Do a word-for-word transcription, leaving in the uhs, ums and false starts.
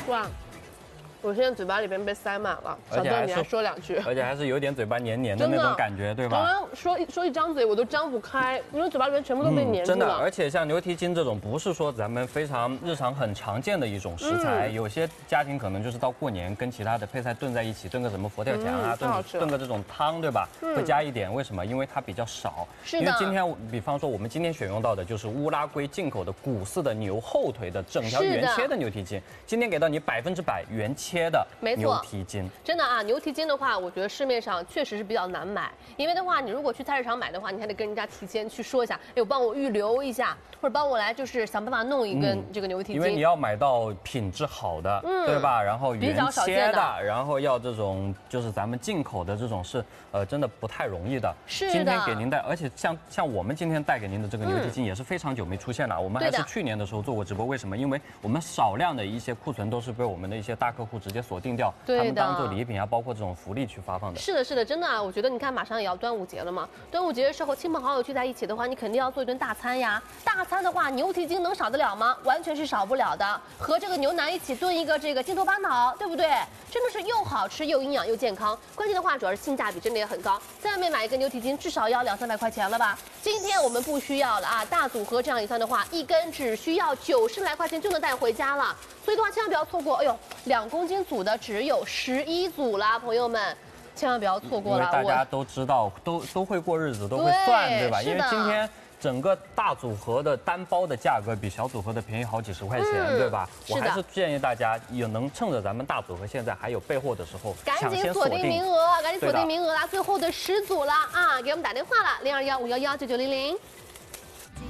哇！我现在嘴巴里边被塞满了，小豆你来说两句。 而且还是有点嘴巴黏黏的那种感觉，对吧？ 刚刚说说一张嘴我都张不开，因为嘴巴里面全部都被黏住了。 真的，而且像牛蹄筋这种，不是说咱们非常日常很常见的一种食材，有些家庭可能就是到过年跟其他的配菜炖在一起，炖个什么佛跳墙啊，炖炖个这种汤，对吧？会加一点，为什么？因为它比较少。 是的。 因为今天，比方说我们今天选用到的就是乌拉圭进口的古饲的牛后腿的整条原切的牛蹄筋，今天给到你百分之百原切的牛。牛蹄筋真的啊，牛蹄筋的话，我觉得市面上确实是比较难买，因为的话，你如果去菜市场买的话，你还得跟人家提前去说一下，哎，我帮我预留一下，或者帮我来就是想办法弄一根这个牛蹄筋， 因为你要买到品质好的，嗯、对吧？然后原切的，然后要这种就是咱们进口的这种是呃真的不太容易的。 是的。 今天给您带，而且像像我们今天带给您的这个牛蹄筋也是非常久没出现了，我们还是去年的时候做过直播，为什么？因为我们少量的一些库存都是被我们的一些大客户直接锁定掉。他们当做礼品啊，包括这种福利去发放的。 是的，是的，真的啊，我觉得你看，马上也要端午节了嘛。端午节的时候，亲朋好友聚在一起的话，你肯定要做一顿大餐呀。大餐的话，牛蹄筋能少得了吗？完全是少不了的。和这个牛腩一起炖一个这个筋头巴脑，对不对？真的是又好吃又营养又健康。关键的话，主要是性价比真的也很高。在外面买一个牛蹄筋至少要两三百块钱了吧？今天我们不需要了啊，大组合这样一算的话，一根只需要九十来块钱就能带回家了。所以的话，千万不要错过。哎呦，两公斤组的只有十一组啦，朋友们，千万不要错过了。 因为大家都知道，都都会过日子，都会算，对吧？因为今天整个大组合的单包的价格比小组合的便宜好几十块钱，嗯、对吧？我还是建议大家也能趁着咱们大组合现在还有备货的时候， 赶紧锁定名额，赶紧锁定名额啦！最后的十组了啊，给我们打电话了，零二幺五幺幺九九零零。